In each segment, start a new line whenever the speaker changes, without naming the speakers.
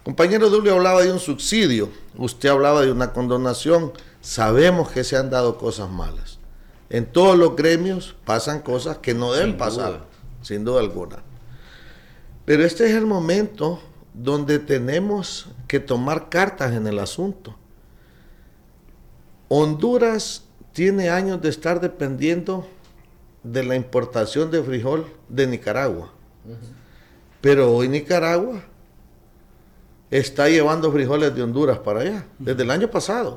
Compañero Dulio hablaba de un subsidio, usted hablaba de una condonación. Sabemos que se han dado cosas malas. En todos los gremios pasan cosas que no deben pasar, sin duda alguna. Pero este es el momento donde tenemos que tomar cartas en el asunto. Honduras tiene años de estar dependiendo de la importación de frijol de Nicaragua. Pero hoy Nicaragua está llevando frijoles de Honduras para allá, desde el año pasado.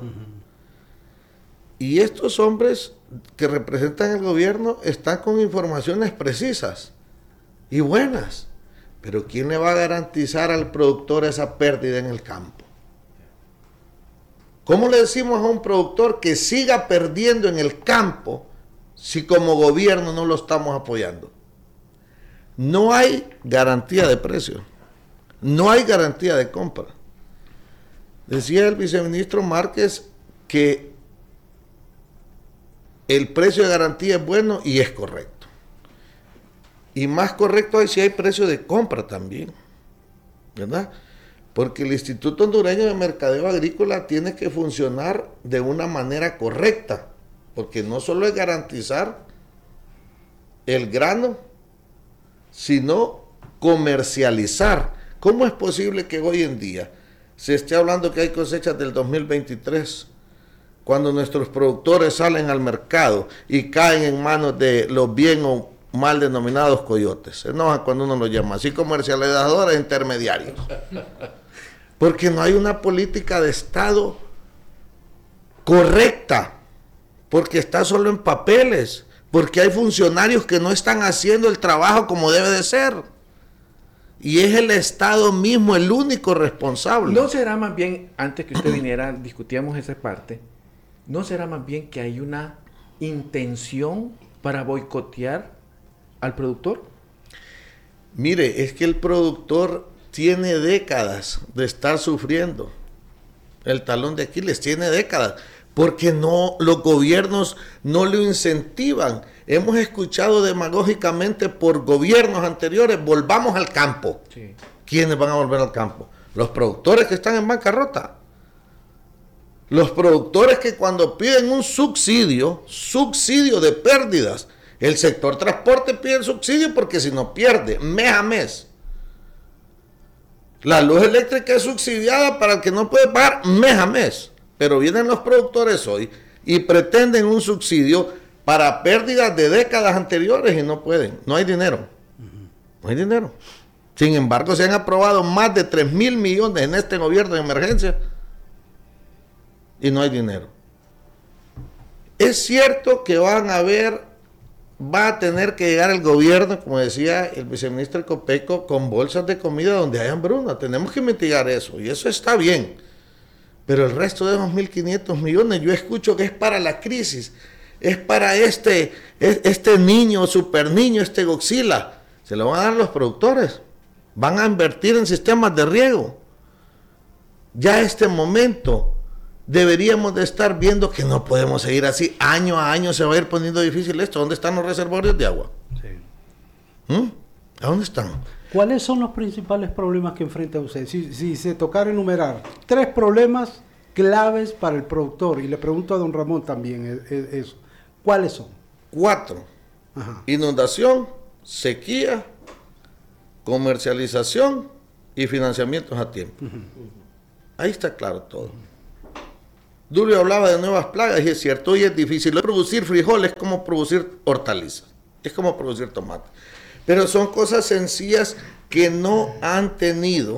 Y estos hombres que representan el gobierno están con informaciones precisas y buenas. Pero ¿quién le va a garantizar al productor esa pérdida en el campo? ¿Cómo le decimos a un productor que siga perdiendo en el campo si como gobierno no lo estamos apoyando? No hay garantía de precio. No hay garantía de compra. Decía el viceministro Márquez que el precio de garantía es bueno y es correcto. Y más correcto es si hay precio de compra también, ¿verdad? Porque el Instituto Hondureño de Mercadeo Agrícola tiene que funcionar de una manera correcta, porque no solo es garantizar el grano, sino comercializar. ¿Cómo es posible que hoy en día se esté hablando que hay cosechas del 2023 cuando nuestros productores salen al mercado y caen en manos de los bien o mal denominados coyotes? Se enojan cuando uno los llama así, comercializadores intermediarios. Porque no hay una política de Estado correcta, porque está solo en papeles, porque hay funcionarios que no están haciendo el trabajo como debe de ser. Y es el Estado mismo el único responsable.
¿No será más bien, antes que usted viniera, discutíamos esa parte, no será más bien que hay una intención para boicotear al productor?
Mire, es que el productor tiene décadas de estar sufriendo el talón de Aquiles, tiene décadas, porque no, los gobiernos no lo incentivan. Hemos escuchado demagógicamente por gobiernos anteriores, volvamos al campo.
Sí.
¿Quiénes van a volver al campo? Los productores que están en bancarrota. Los productores que cuando piden un subsidio de pérdidas, el sector transporte pide el subsidio porque si no pierde mes a mes. La luz eléctrica es subsidiada para el que no puede pagar mes a mes. Pero vienen los productores hoy y pretenden un subsidio para pérdidas de décadas anteriores y no pueden. No hay dinero. No hay dinero. Sin embargo, se han aprobado más de 3,000 millones en este gobierno de emergencia y no hay dinero. Es cierto que va a tener que llegar el gobierno, como decía el viceministro Copeco, con bolsas de comida donde hay hambruna. Tenemos que mitigar eso y eso está bien. Pero el resto de 2.500 millones, yo escucho que es para la crisis, es para este niño, super niño, este Godzilla. Se lo van a dar los productores. Van a invertir en sistemas de riego. Ya este momento deberíamos de estar viendo que no podemos seguir así. Año a año se va a ir poniendo difícil esto. ¿Dónde están los reservorios de agua? Sí. ¿A dónde están?
¿Cuáles son los principales problemas que enfrenta usted? Si se tocara enumerar 3 problemas claves para el productor, y le pregunto a don Ramón también eso, ¿cuáles son?
4. Ajá. Inundación, sequía, comercialización y financiamientos a tiempo. Ahí está claro todo. Dulio hablaba de nuevas plagas y es cierto, hoy es difícil. Producir frijoles es como producir hortalizas, es como producir tomate. Pero son cosas sencillas que no han tenido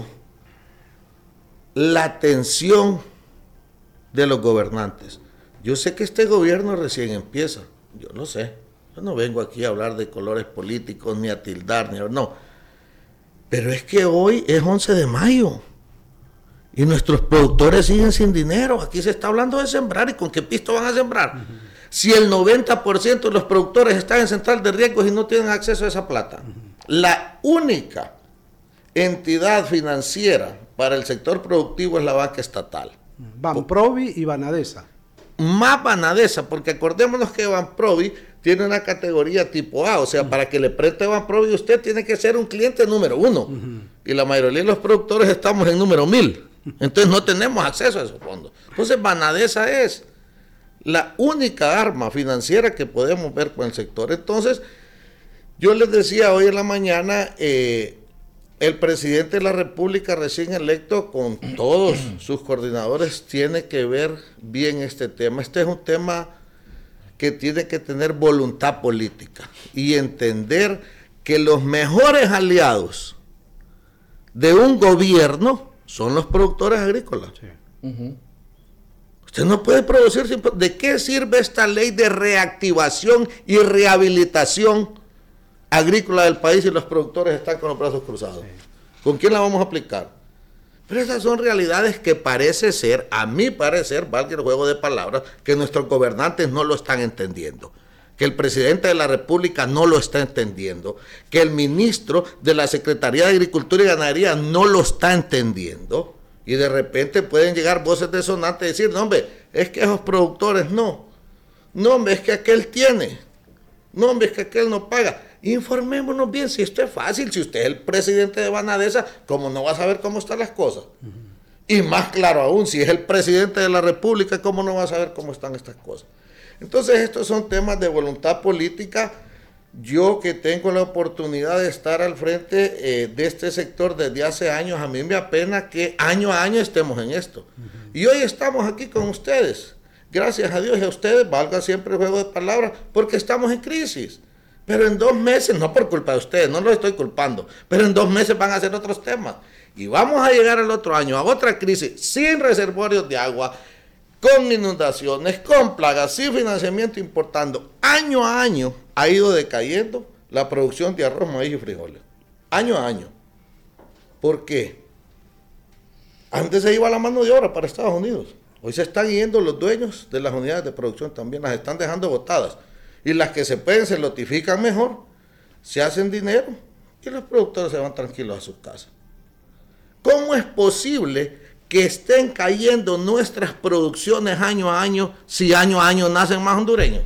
la atención de los gobernantes. Yo sé que este gobierno recién empieza, yo lo sé. Yo no vengo aquí a hablar de colores políticos, ni a tildar, no. Pero es que hoy es 11 de mayo y nuestros productores siguen sin dinero. Aquí se está hablando de sembrar, ¿y con qué pisto van a sembrar? Si el 90% de los productores están en central de riesgos y no tienen acceso a esa plata. La única entidad financiera para el sector productivo es la banca estatal.
Banprovi y Banadesa.
Más Banadesa, porque acordémonos que Banprovi tiene una categoría tipo A, o sea, para que le preste Banprovida usted tiene que ser un cliente número 1. Y la mayoría de los productores estamos en número 1000. Entonces no tenemos acceso a esos fondos. Entonces Banadesa es la única arma financiera que podemos ver con el sector. Entonces, yo les decía hoy en la mañana, el presidente de la República recién electo con todos sus coordinadores tiene que ver bien este tema. Este es un tema que tiene que tener voluntad política y entender que los mejores aliados de un gobierno son los productores agrícolas. Sí. Usted no puede producir sin... ¿De qué sirve esta ley de reactivación y rehabilitación agrícola del país si los productores están con los brazos cruzados? Sí. ¿Con quién la vamos a aplicar? Pero esas son realidades que parece ser, a mi parecer, valga el juego de palabras, que nuestros gobernantes no lo están entendiendo, que el presidente de la República no lo está entendiendo, que el ministro de la Secretaría de Agricultura y Ganadería no lo está entendiendo, y de repente pueden llegar voces desonantes y decir, no hombre, es que esos productores no hombre, es que aquel tiene, no hombre, es que aquel no paga. Informémonos bien, si esto es fácil, si usted es el presidente de Banadesa, ¿cómo no va a saber cómo están las cosas? Y más claro aún, si es el presidente de la República, ¿cómo no va a saber cómo están estas cosas? Entonces estos son temas de voluntad política. Yo que tengo la oportunidad de estar al frente de este sector desde hace años, a mí me apena que año a año estemos en esto. Y hoy estamos aquí con ustedes. Gracias a Dios y a ustedes, valga siempre el juego de palabras, porque estamos en crisis. Pero en 2 meses, no por culpa de ustedes, no los estoy culpando, pero en 2 meses van a ser otros temas. Y vamos a llegar el otro año a otra crisis sin reservorios de agua, con inundaciones, con plagas, sin financiamiento importando. Año a año ha ido decayendo la producción de arroz, maíz y frijoles. Año a año. ¿Por qué? Antes se iba la mano de obra para Estados Unidos. Hoy se están yendo los dueños de las unidades de producción también, las están dejando botadas. Y las que se pueden, se notifican mejor, se hacen dinero y los productores se van tranquilos a sus casas. ¿Cómo es posible que estén cayendo nuestras producciones año a año si año a año nacen más hondureños?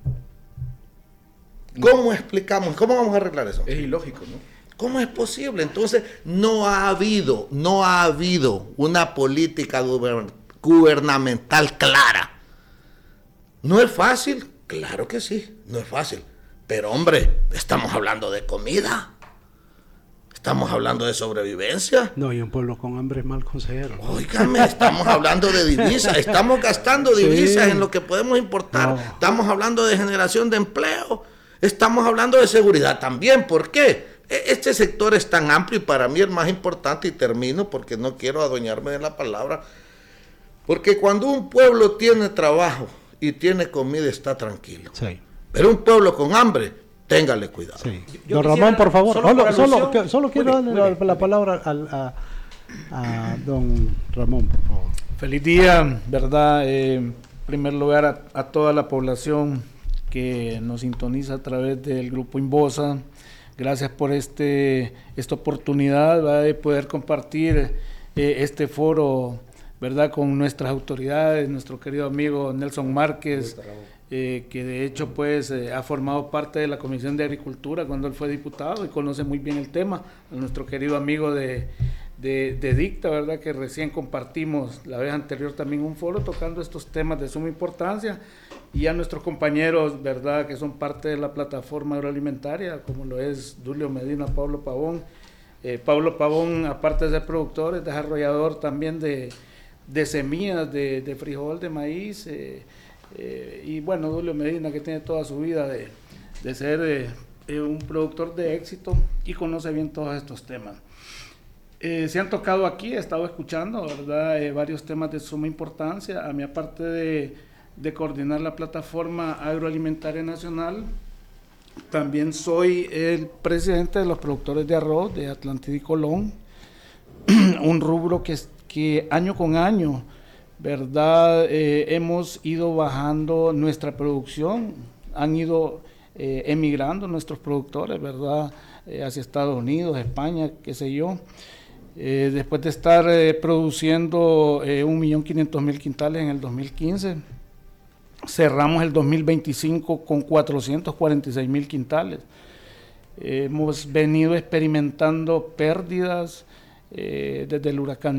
¿Cómo explicamos? ¿Cómo vamos a arreglar eso?
Es ilógico, ¿no?
¿Cómo es posible? Entonces, no ha habido una política gubernamental clara. ¿No es fácil? Claro que sí, no es fácil. Pero hombre, estamos hablando de comida. Estamos hablando de sobrevivencia.
No, y un pueblo con hambre es mal consejero.
Óigame, estamos hablando de divisas. Estamos gastando divisas en lo que podemos importar. No. Estamos hablando de generación de empleo. Estamos hablando de seguridad también. ¿Por qué? Este sector es tan amplio y para mí el más importante, y termino porque no quiero adueñarme de la palabra, porque cuando un pueblo tiene trabajo y tiene comida está tranquilo. Sí. Pero un pueblo con hambre, téngale cuidado. Sí.
Don Ramón, por favor, solo quiero darle la palabra a don Ramón, por favor.
Feliz día, ¿verdad? En primer lugar a toda la población que nos sintoniza a través del Grupo Inbosa. Gracias por esta oportunidad, ¿verdad?, de poder compartir este foro, ¿verdad?, con nuestras autoridades, nuestro querido amigo Nelson Márquez, que de hecho pues ha formado parte de la Comisión de Agricultura cuando él fue diputado y conoce muy bien el tema. A nuestro querido amigo de Dicta, ¿verdad?, que recién compartimos la vez anterior también un foro tocando estos temas de suma importancia, y a nuestros compañeros, ¿verdad?, que son parte de la plataforma agroalimentaria, como lo es Dulio Medina, Pablo Pavón. Pablo Pavón, aparte de ser productor, es desarrollador también de semillas de frijol, de maíz, y bueno, Dulio Medina, que tiene toda su vida de ser un productor de éxito y conoce bien todos estos temas. Se han tocado aquí, he estado escuchando, ¿verdad?, varios temas de suma importancia. A mí, aparte de coordinar la plataforma agroalimentaria nacional, también soy el presidente de los productores de arroz de Atlántida y Colón, un rubro que año con año, ¿verdad?, hemos ido bajando nuestra producción, han ido emigrando nuestros productores, ¿verdad?, hacia Estados Unidos, España, qué sé yo. Después de estar produciendo 1.500.000 quintales en el 2015, cerramos el 2025 con 446,000 quintales. Hemos venido experimentando pérdidas desde el huracán